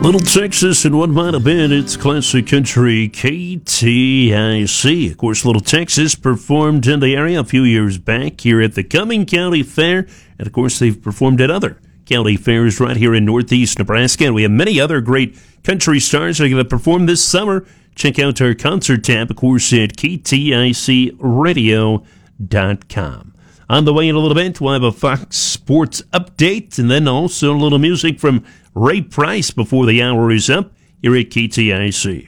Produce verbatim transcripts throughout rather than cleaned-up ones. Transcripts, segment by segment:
Little Texas and One Mile Bend, it's Classic Country K T I C. Of course, Little Texas performed in the area a few years back here at the Cumming County Fair. And, of course, they've performed at other county fairs right here in northeast Nebraska. And we have many other great country stars that are going to perform this summer. Check out our concert tab, of course, at K T I C radio dot com. On the way in a little bit, we'll have a Fox Sports update and then also a little music from Ray Price before the hour is up here at K T I C.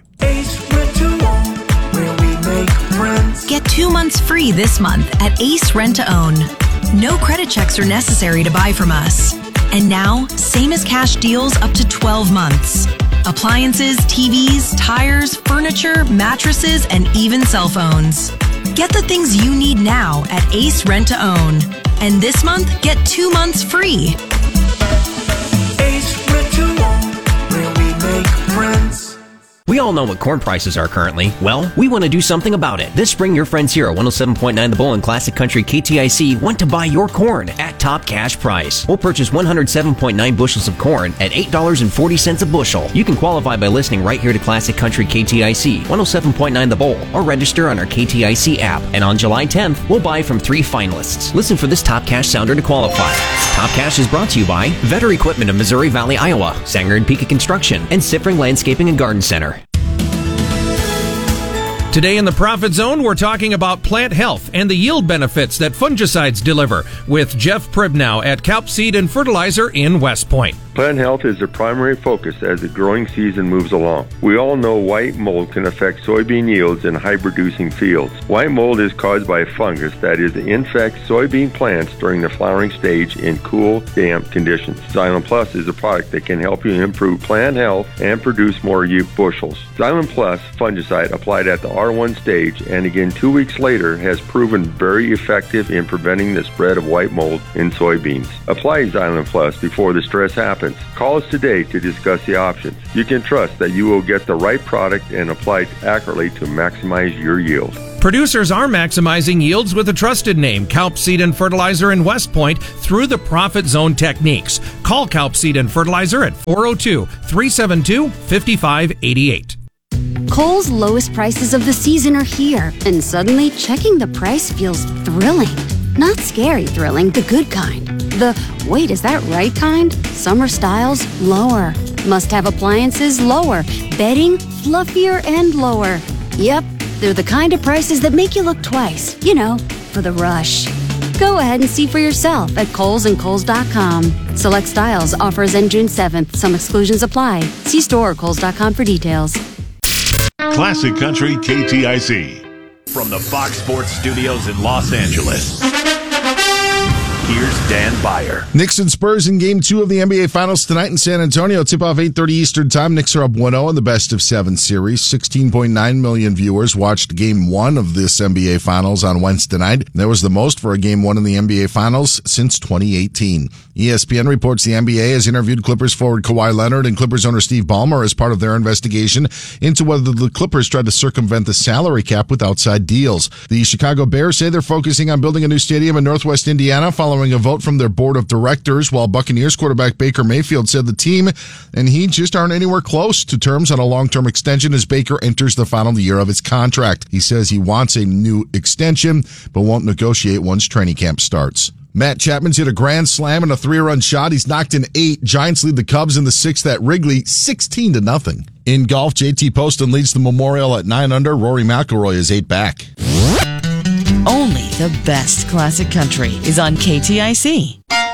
Get two months free this month at Ace Rent to Own. No credit checks are necessary to buy from us. And now, same as cash deals up to twelve months. Appliances, T Vs, tires, furniture, mattresses, and even cell phones. Get the things you need now at Ace Rent to Own. And this month, get two months free. Ace Rent to Own, where we make friends. We all know what corn prices are currently. Well, we want to do something about it. This spring, your friends here at one oh seven point nine The Bull and Classic Country K T I C want to buy your corn at top cash price. We'll purchase one hundred seven point nine bushels of corn at eight dollars and forty cents a bushel. You can qualify by listening right here to Classic Country K T I C, one oh seven point nine The Bull, or register on our K T I C app. And on July tenth, we'll buy from three finalists. Listen for this top cash sounder to qualify. Top Cash is brought to you by Vetter Equipment of Missouri Valley, Iowa, Sanger and Pika Construction, and Sipring Landscaping and Garden Center. Today in the Profit Zone, we're talking about plant health and the yield benefits that fungicides deliver with Jeff Pribnow at Kalp Seed and Fertilizer in West Point. Plant health is the primary focus as the growing season moves along. We all know white mold can affect soybean yields in high-producing fields. White mold is caused by a fungus that is infects soybean plants during the flowering stage in cool, damp conditions. Xylem Plus is a product that can help you improve plant health and produce more yield bushels. Xylem Plus fungicide applied at the R one stage and again two weeks later has proven very effective in preventing the spread of white mold in soybeans. Apply Xylem Plus before the stress happens. Call us today to discuss the options. You can trust that you will get the right product and apply it accurately to maximize your yield. Producers are maximizing yields with a trusted name, Kalp Seed and Fertilizer in West Point, through the Profit Zone techniques. Call Kalp Seed and Fertilizer at four oh two, three seven two, five five eight eight. Kohl's lowest prices of the season are here, and suddenly checking the price feels thrilling. Not scary thrilling, the good kind. The, wait, is that right kind? Summer styles, lower. Must-have appliances, lower. Bedding, fluffier and lower. Yep, they're the kind of prices that make you look twice. You know, for the rush. Go ahead and see for yourself at Kohl's and Kohl's dot com. Select styles, offers end June seventh. Some exclusions apply. See store or Kohl's dot com for details. Classic Country K T I C. From the Fox Sports Studios in Los Angeles, here's Dan Beyer. Knicks and Spurs in Game two of the N B A Finals tonight in San Antonio. Tip-off eight thirty Eastern Time. Knicks are up one oh in the best of seven series. sixteen point nine million viewers watched Game one of this N B A Finals on Wednesday night. That was the most for a Game one in the N B A Finals since twenty eighteen. E S P N reports the N B A has interviewed Clippers forward Kawhi Leonard and Clippers owner Steve Ballmer as part of their investigation into whether the Clippers tried to circumvent the salary cap with outside deals. The Chicago Bears say they're focusing on building a new stadium in Northwest Indiana following a vote from their board of directors, while Buccaneers quarterback Baker Mayfield said the team and he just aren't anywhere close to terms on a long-term extension as Baker enters the final year of his contract. He says he wants a new extension, but won't negotiate once training camp starts. Matt Chapman's hit a grand slam and a three-run shot. He's knocked in eight. Giants lead the Cubs in the sixth at Wrigley, sixteen to nothing. In golf, J T Poston leads the Memorial at nine under. Rory McIlroy is eight back. Only the best classic country is on K T I C.